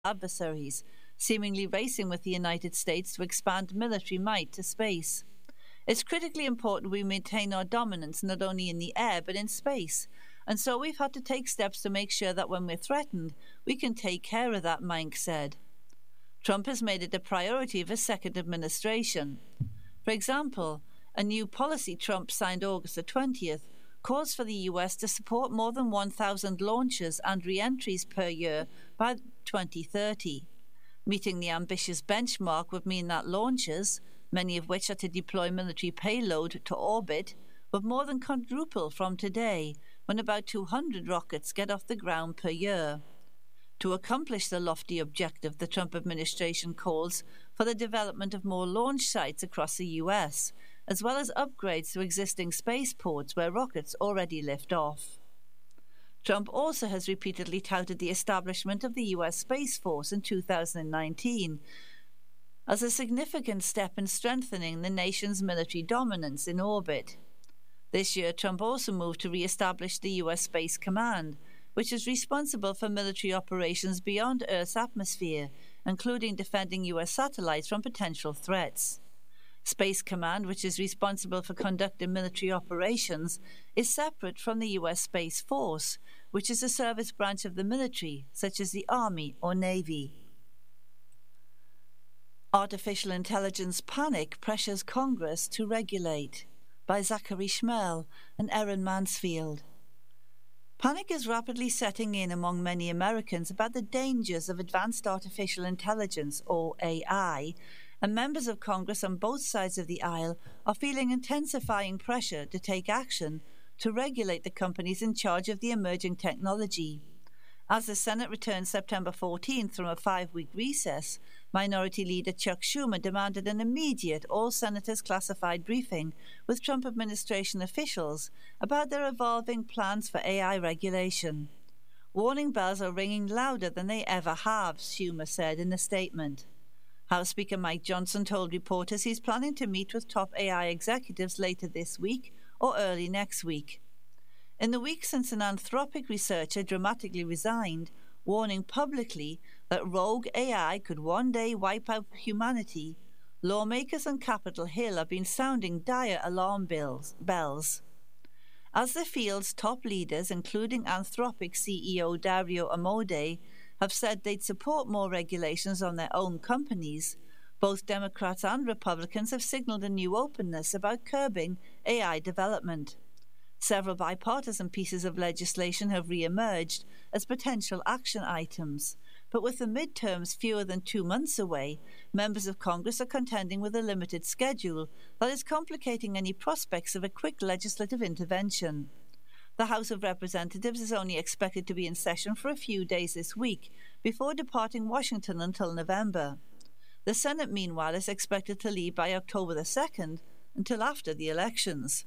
adversaries, seemingly racing with the United States to expand military might to space. It's critically important we maintain our dominance not only in the air but in space, and so we've had to take steps to make sure that when we're threatened, we can take care of that, Mank said. Trump has made it a priority of his second administration. For example, a new policy Trump signed August the 20th calls for the US to support more than 1,000 launches and re-entries per year by 2030. Meeting the ambitious benchmark would mean that launches, many of which are to deploy military payload to orbit, would more than quadruple from today, when about 200 rockets get off the ground per year. To accomplish the lofty objective, the Trump administration calls for the development of more launch sites across the US, as well as upgrades to existing spaceports where rockets already lift off. Trump also has repeatedly touted the establishment of the US Space Force in 2019 as a significant step in strengthening the nation's military dominance in orbit. This year, Trump also moved to re-establish the US Space Command, which is responsible for military operations beyond Earth's atmosphere, including defending US satellites from potential threats. Space Command, which is responsible for conducting military operations, is separate from the US Space Force, which is a service branch of the military, such as the Army or Navy. Artificial Intelligence Panic Pressures Congress to Regulate, by Zachary Schmel and Erin Mansfield. Panic is rapidly setting in among many Americans about the dangers of advanced artificial intelligence, or AI, and members of Congress on both sides of the aisle are feeling intensifying pressure to take action to regulate the companies in charge of the emerging technology. As the Senate returned September 14th from a 5-week recess, Minority Leader Chuck Schumer demanded an immediate all-senators classified briefing with Trump administration officials about their evolving plans for AI regulation. Warning bells are ringing louder than they ever have, Schumer said in a statement. House Speaker Mike Johnson told reporters he's planning to meet with top AI executives later this week or early next week. In the week since an Anthropic researcher dramatically resigned, warning publicly that rogue AI could one day wipe out humanity, lawmakers on Capitol Hill have been sounding dire alarm bells. As the field's top leaders, including Anthropic CEO Dario Amodei, have said they'd support more regulations on their own companies, both Democrats and Republicans have signaled a new openness about curbing AI development. Several bipartisan pieces of legislation have re-emerged as potential action items, but with the midterms fewer than 2 months away, members of Congress are contending with a limited schedule that is complicating any prospects of a quick legislative intervention. The House of Representatives is only expected to be in session for a few days this week before departing Washington until November. The Senate, meanwhile, is expected to leave by October the 2nd until after the elections.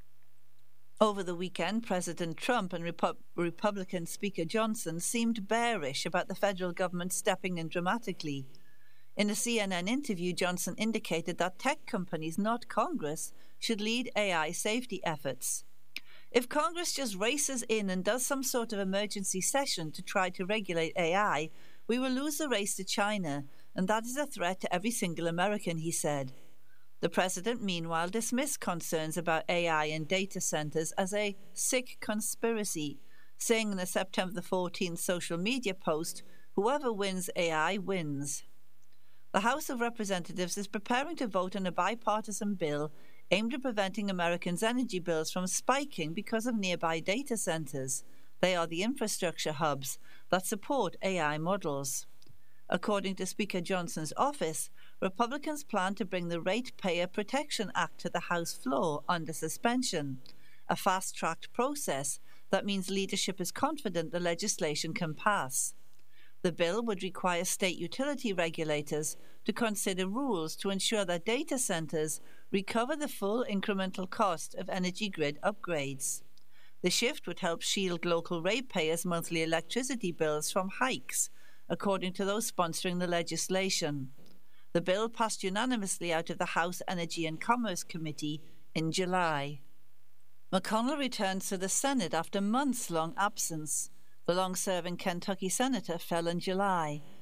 Over the weekend, President Trump and Republican Speaker Johnson seemed bearish about the federal government stepping in dramatically. In a CNN interview, Johnson indicated that tech companies, not Congress, should lead AI safety efforts. If Congress just races in and does some sort of emergency session to try to regulate AI, we will lose the race to China, and that is a threat to every single American, he said. The president, meanwhile, dismissed concerns about AI and data centers as a sick conspiracy, saying in a September 14th social media post, "Whoever wins AI wins." The House of Representatives is preparing to vote on a bipartisan bill aimed at preventing Americans' energy bills from spiking because of nearby data centers. They are the infrastructure hubs that support AI models. According to Speaker Johnson's office, Republicans plan to bring the Ratepayer Protection Act to the House floor under suspension, a fast-tracked process that means leadership is confident the legislation can pass. The bill would require state utility regulators to consider rules to ensure that data centers recover the full incremental cost of energy grid upgrades. The shift would help shield local ratepayers' monthly electricity bills from hikes, according to those sponsoring the legislation. The bill passed unanimously out of the House Energy and Commerce Committee in July. McConnell returns to the Senate after months-long absence. The long-serving Kentucky senator fell in July.